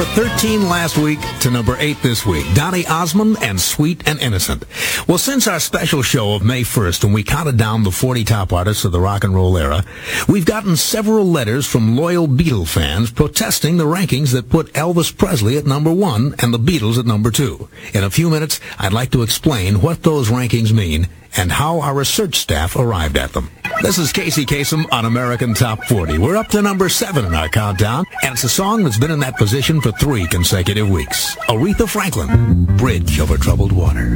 number 13 last week to number 8 this week. Donny Osmond and Sweet and Innocent. Well, since our special show of May 1st, when we counted down the 40 top artists of the rock and roll era, we've gotten several letters from loyal Beatle fans protesting the rankings that put Elvis Presley at number 1 and the Beatles at number 2. In a few minutes, I'd like to explain what those rankings mean and how our research staff arrived at them. This is Casey Kasem on American Top 40. We're up to number 7 in our countdown, and it's a song that's been in that position for 3 consecutive weeks. Aretha Franklin, Bridge Over Troubled Water.